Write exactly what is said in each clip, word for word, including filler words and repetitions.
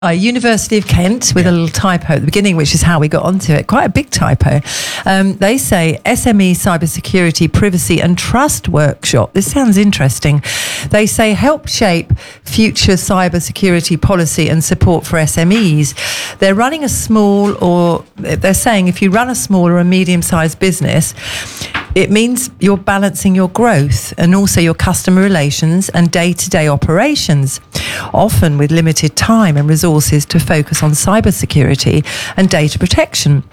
Uh, University of Kent with yeah. a little typo at the beginning, which is how we got onto it. Quite a big typo. Um, they say S M E Cybersecurity, Privacy and Trust Workshop. This sounds interesting. They say help shape future cybersecurity policy and support for S M Es. They're running a small, or they're saying if you run a small or a medium-sized business, it means you're balancing your growth and also your customer relations and day-to-day operations, often with limited time and resources to focus on cybersecurity and data protection.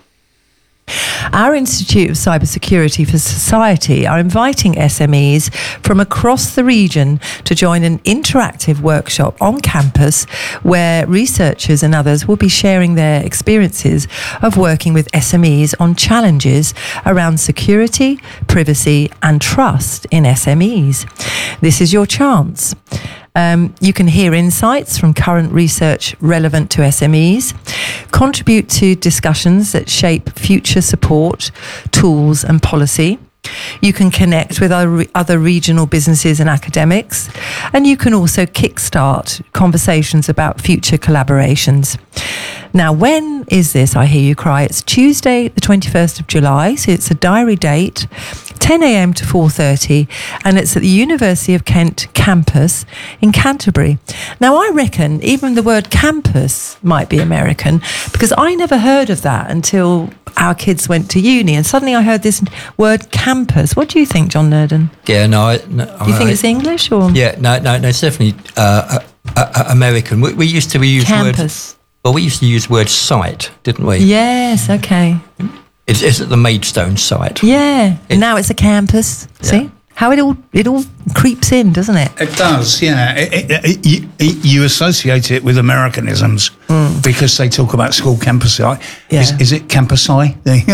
Our Institute of Cybersecurity for Society are inviting S M Es from across the region to join an interactive workshop on campus where researchers and others will be sharing their experiences of working with S M Es on challenges around security, privacy and trust in S M Es. This is your chance. Um, you can hear insights from current research relevant to S M Es, contribute to discussions that shape future support, tools and policy. You can connect with other, other regional businesses and academics, and you can also kickstart conversations about future collaborations. Now, when is this? I hear you cry. It's Tuesday, the twenty-first of July, so it's a diary date, ten a.m. to four thirty, and it's at the University of Kent campus in Canterbury. Now, I reckon even the word campus might be American, because I never heard of that until our kids went to uni, and suddenly I heard this word campus. What do you think, John Nurden? Yeah, no, I, no do you I, think it's English or? Yeah, no, no, no, it's definitely uh, uh, uh, American. We, we used to we use campus. Word, well, we used to use the word site, didn't we? Yes. Okay. It's, it's at the Maidstone site. Yeah. It, now it's a campus. Yeah. See how it all it all creeps in, doesn't it? It does. Yeah. It, it, it, you, it, you associate it with Americanisms mm. because they talk about school campusi. Yeah. Is, is it campusi?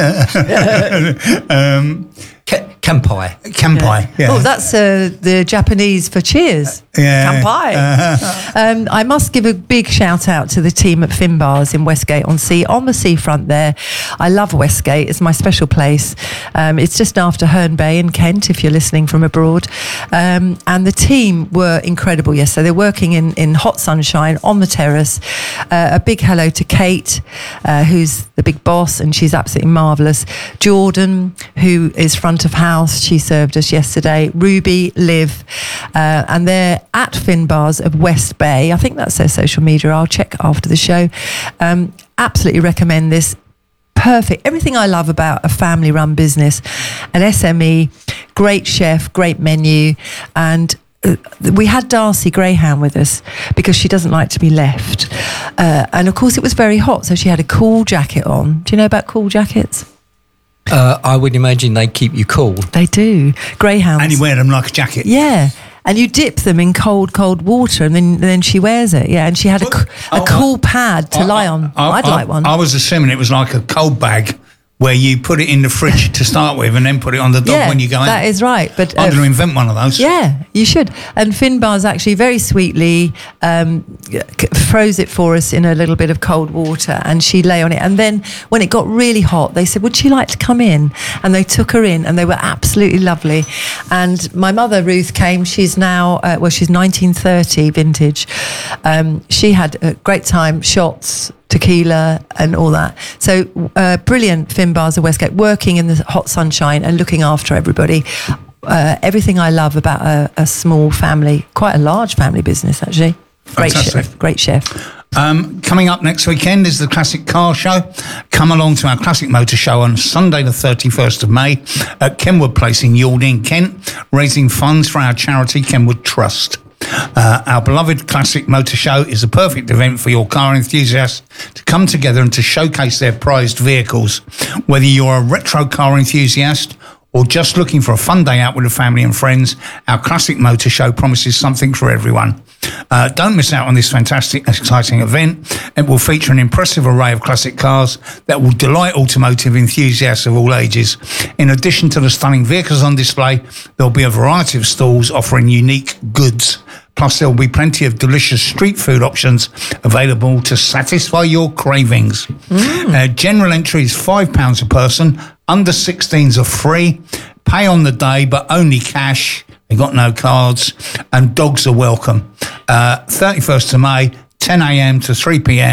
um, Kampai. Kampai, yeah. yeah. Oh, that's uh, the Japanese for cheers. Yeah. Kampai. Uh-huh. Um, I must give a big shout out to the team at Finbars in Westgate on Sea, on the seafront there. I love Westgate. It's my special place. Um, it's just after Herne Bay in Kent, if you're listening from abroad. Um, and the team were incredible yesterday. They're working in, in hot sunshine on the terrace. Uh, a big hello to Kate, uh, who's the big boss, and she's absolutely marvellous. Jordan, who is front of house, she served us yesterday. Ruby, Liv, uh, and they're at Finbars of West Bay. I think that's their social media. I'll check after the show. Um, absolutely recommend this. Perfect. Everything I love about a family-run business, an S M E, great chef, great menu, and uh, we had Darcy Greyhound with us because she doesn't like to be left. Uh, and of course, it was very hot, so she had a cool jacket on. Do you know about cool jackets? Uh, I would imagine they keep you cool. They do. Greyhounds. And you wear them like a jacket. Yeah. And you dip them in cold, cold water, and then then she wears it. Yeah, and she had a, a oh, cool pad to I, lie on. I, I, I'd I, like one. I was assuming it was like a cold bag where you put it in the fridge to start with and then put it on the dog yeah, when you go in. That is right. But I'm uh, going to invent one of those. Yeah, you should. And Finbars actually very sweetly um, froze it for us in a little bit of cold water, and she lay on it. And then when it got really hot, they said, would she like to come in? And they took her in, and they were absolutely lovely. And my mother, Ruth, came. She's now, uh, well, she's nineteen thirty vintage. Um, she had a great time, shots, tequila and all that. So uh, brilliant Finbars of Westgate, working in the hot sunshine and looking after everybody. Uh, everything I love about a, a small family, quite a large family business actually. Great Fantastic. chef, great chef. Um, coming up next weekend is the Classic Car Show. Come along to our Classic Motor Show on Sunday the thirty-first of May at Kenwood Place in Yalding, Kent, raising funds for our charity Kenwood Trust. Uh, our beloved Classic Motor Show is a perfect event for your car enthusiasts to come together and to showcase their prized vehicles. Whether you're a retro car enthusiast or just looking for a fun day out with the family and friends, our Classic Motor Show promises something for everyone. Uh, don't miss out on this fantastic, exciting event. It will feature an impressive array of classic cars that will delight automotive enthusiasts of all ages. In addition to the stunning vehicles on display, there'll be a variety of stalls offering unique goods. Plus, there will be plenty of delicious street food options available to satisfy your cravings. Mm. Uh, general entry is five pounds a person. Under sixteens are free. Pay on the day, but only cash. They've got no cards. And dogs are welcome. Uh, thirty-first of May, ten a.m. to three p.m.